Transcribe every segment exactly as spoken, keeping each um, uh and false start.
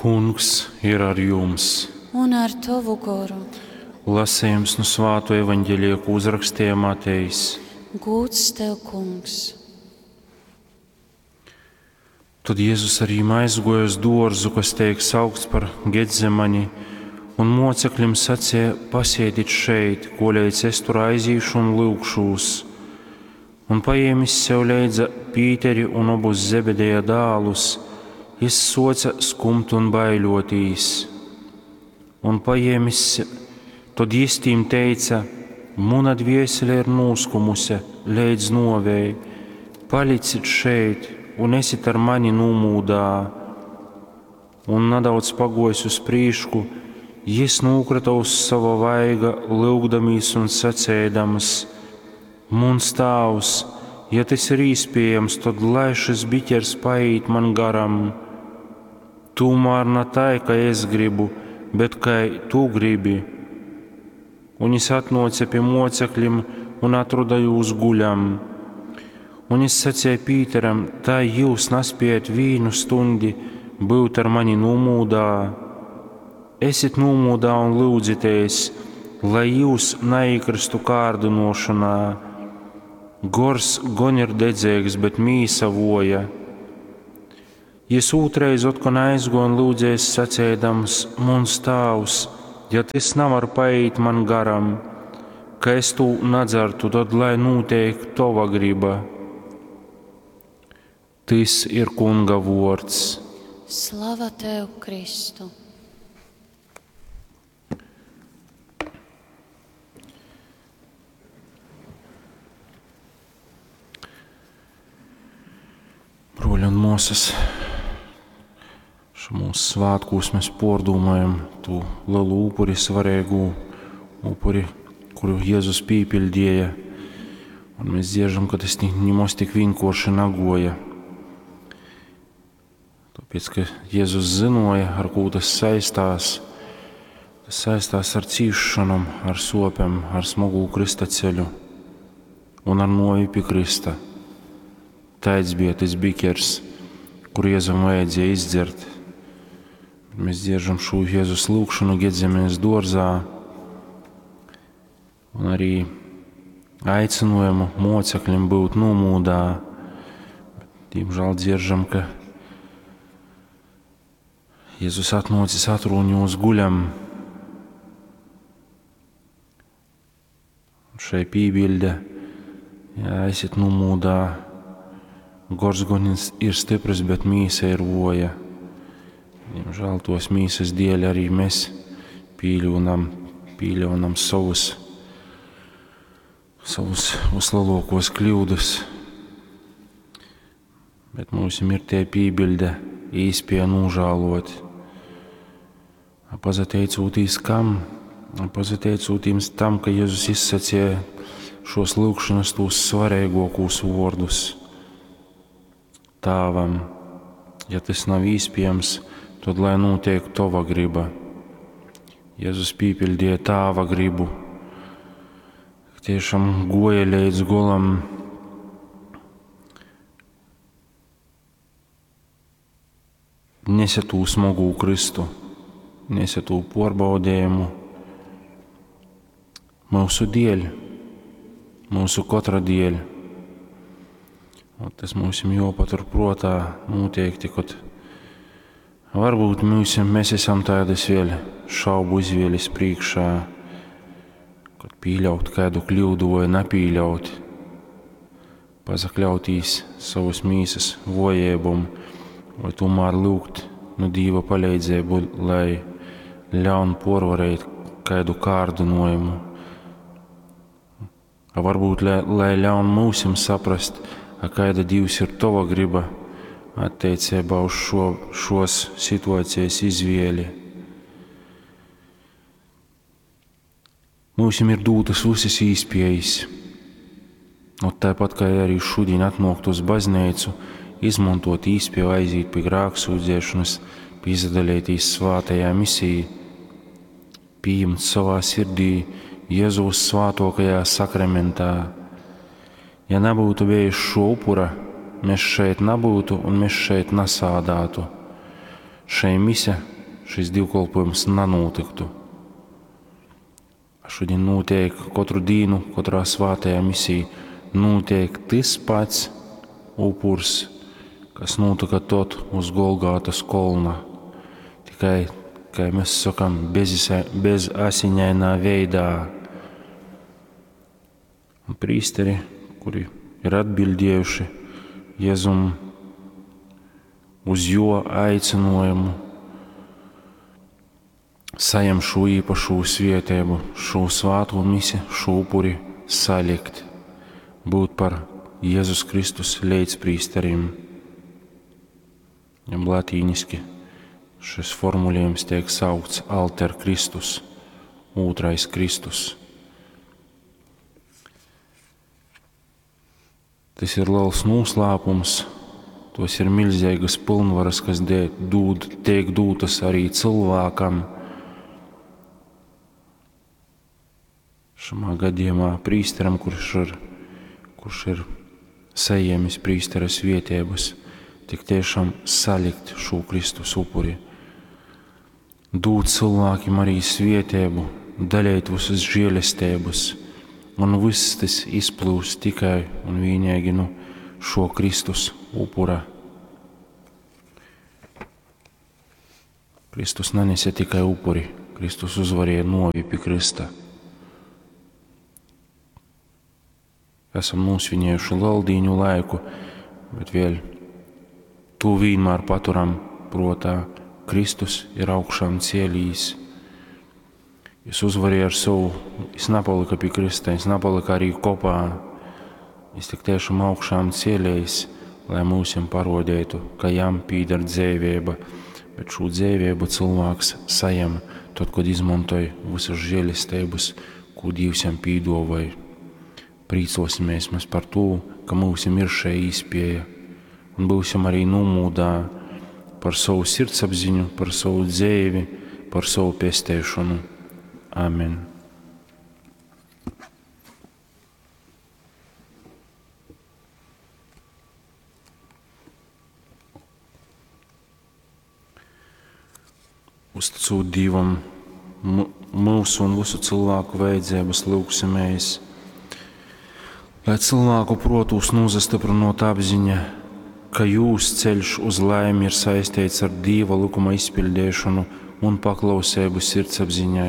Kungs ir ar jums. Un ar tavu garu. Lasījums no Svēto evaņģēlija, ko uzrakstīja Matejs. Gods tev, Kungs. Tad Jēzus arī aizgoja uz dārzu, kas tiek saukts par Getsemani, un mocekļiem sacīja: pasēdiet šeit, ko līdz es tur aiziešu un lūgšos. Un paņēmis sev līdzi Pīteri un abus Zebedeja dēlus, viņš soca skumt un bailotīs. Un paņēmis, tad viņš tiem teica: mana dvēsele ir noskumusi līdz nāvei, paliciet šeit un esiet ar mani nomūdā. Un nedaudz pagojis uz priekšu, viņš nokrita uz sava vaiga, lūgdamies un sacēdams: mans tēvs, ja tas ir iespējams, tad lai šis biķers paiet man garam. Tomēr ne tā, kā es gribu, bet kā tu gribi. Un viņš atnāca pie mocekļiem un atrada jūs guļam. Un viņš sacīja Pīteram: tā jūs nespējat vienu stundi būt ar mani nomūdā. Esiet nomūdā un lūdzieties, lai jūs neikristu kārdinošanā. Gors gan ir dedzīgs, bet mīsa voja. Viņš otrais otkon aizgoja un lūdzēs sacēdams: mans tēvs, ja tas nevar paiet man garam, ka es tu nedzertu, tad lai notiek tava griba. Tas ir Kunga vārds. Slava tev, Kristu! Broļi un mūsas, mūsu svētkos mēs pārdomājam to lielu upuri, svarīgu upuri, kuru Jēzus piepildīja. Un mēs dziežam, ka tas nemaz tik vienkārši negoja. Tāpēc, ka Jēzus zināja, ar ko tas saistās. Tas saistās ar cīšanām, ar sopēm, ar smagu krista ceļu un ar novi pie krista. Tāds bija tas biķers, kur Jēzum vajadzēja izdzert. Mēs dziežam šo Jēzus lūgšanu Getsemanes dārzā un arī aicinājumu mocekļiem būt nomūdā. Diemžēl dziežam, ka Jēzus atnācis atrūņu uz guļam. Šai pībilde: jā, esiet nomūdā. Gors gan ir stiprs, bet mīsa ir voja. Diemžēl tos mīsas dēļ arī mēs pīļaunam, pīļaunam savus, savus vislielākos kļūdas. Bet mums ir tie pībilde īspēja nožēlot. Pateicoties kam? Pateicoties tam, ka Jēzus izsacīja šos lūgšanas tos svarīgākos vārdus. Tēvam, ja tas nav iespējams, tad lai notiek tava griba. Jēzus piepildīja tēva gribu. Tiešām goja līdz galam. Nesa tū smagu kristu, nesa tū pārbaudījumu. Mūsu dēļ, mūsu katra dēļ. Un tas mums jāpatur prātā noteikti, kad varbūt mēs, mēs esam tādas vēl šaubu izvēles priekšā, kad pieļaut kādu kļūdu vai nepieļaut, pazakļautīs savus mīsas vojēbumu, vai tomēr lūgt no Dieva palīdzību, lai ļaun porvarēt kādu kārdinojumu. Varbūt, lai, lai ļaun mūsim saprast, kāda Dievs ir tava griba attiecībā uz šo, šos situācijas izvēli. Mums ir dotas visas iespējas. Un tāpat kā arī šodien atnākt uz baznīcu, izmantot iespēju aiziet pie grēksūdzēšanas, piedalīties svētajā misijā, pieņemt savā sirdī Jēzus svētākajā sakramentā. Ja nebūtu bijis šo upura, mēs šeit nebūtu un mēs šeit nesādātu. Šai mise šis divkolpojums nenotiktu. Šodien notiek katru dienu, katrā svētajā misijā notiek tas pats upurs, kas notika tot uz Golgātas kolna. Tikai, kā mēs sakām, bez, bez asiņainā veidā. Un prīsteri, kuri ir atbildējuši Jēzum uz jo aicinājumu, saņem šo īpašu svētību, šo svēto misiju, šo upuri salikt, būt par Jēzus Kristus līdzprīsterim. Ja latīniski šis formulējums tiek saukts alter Kristus, otrais Kristus. Tas ir liels noslēpums, tos ir milzīgas pilnvaras, kas dod, tiek dotas arī cilvēkam. Šamā gadījumā prīsteram, kurš ir, kurš ir saņēmis prīstera svētības, tik tiešām salikt šo Kristus upuri. Dot cilvēkiem arī svētību, dalīt visas žēlastības, un viss tas izplūst tikai un vienīgi no šo Kristus upura. Kristus nenesa tikai upuri, Kristus uzvarēja novi pie krista. Esam nosvinējuši Laldīņu laiku, bet vēl to vienmēr paturam protā. Kristus ir augšām cielījis. Viņš uzvarēja ar savu, viņš nepalika pie krista, viņš nepalika arī kopā. Viņš tik tiešām augšām cielījis, lai mūsim parodētu, ka jām pīdar dzīvība, bet šo dzīvību cilvēks saņem tad, kad izmantoja visas žēlastības, ko Dievs jam pīdāvāja. Priecosimies mēs par to, ka mūsim ir šī iespēja, un būsim arī nomūdā par savu sirdsapziņu, par savu dzīvi, par savu pestēšanu. Amen. Uzticot Dievam mūsu un visu cilvēku vajadzības lūgsimies, lai cilvēku protus nozastiprinot apziņa, ka jūs ceļš uz laimi ir saistīts ar Dieva likuma izpildēšanu un paklausību sirdsapziņai.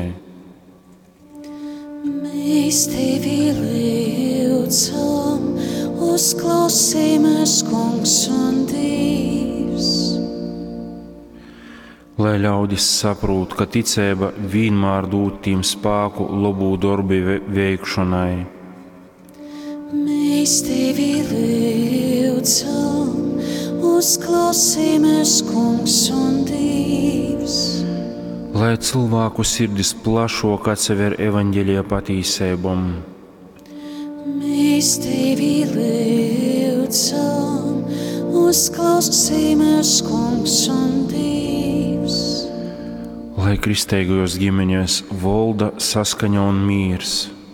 Mēs tevi lūdzam, uzklausīmies, Kungs un Dievs. Lai ļaudis saprot, ka ticība vienmēr dod tiem spēku labu darbu veikšanai. Mēs tevi lūdzam, uzklausīmies, Kungs un Dievs. Lai cilvēku sirdis plašāk atsever evaņģēlija patiesībām. Mēs tevi lūdzam, uzklausīmies, Kungs un Dievs. Lai kristīgajos ģimeņos valda saskaņa un mīrs.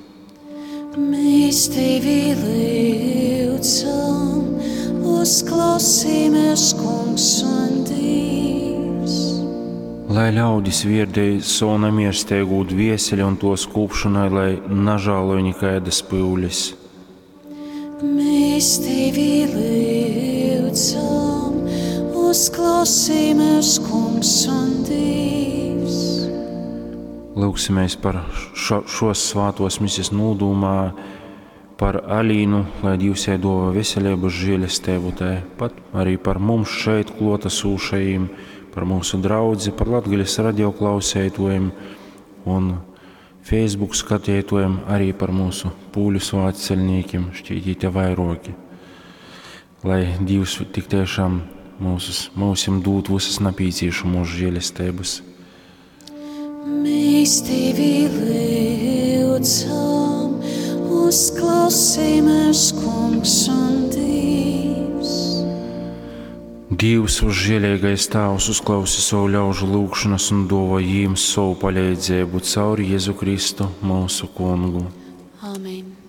Mēs tevi lūdzam, uzklausīmies, Kungs un Dievs. Lai ļaudis virdēja savu namierstīgu dvieseli un tos kūpšanai, lai nažāloja nekādas pūles. Mēs tevi lūdzam, uzklausīmies, Kungs un Dievs. Lūksimies par šo, šos svētos misijas nūdūmā, par Alīnu, lai Dievs iedova veselību žēlastību, tāpat arī par mums šeit klātesošajiem, par mūsu draudzi, par Latgaļas radio klausētojiem un Facebook skatītojiem, arī par mūsu pūļu svētceļniekiem, šķītīte vairoki. Lai Dievs tik tiešām mūsus, mūsim dūt visas napīcīšamos žēlastības. Mēs tevi lūdzam, uzklausīmies, Kungs un Dievs. Dievs uz žēlīgais Tēvs uzklausa savu ļaužu lūgšanas un dāvā jiem savu palīdzību caur Jēzu Kristu, mūsu Kungu. Amen.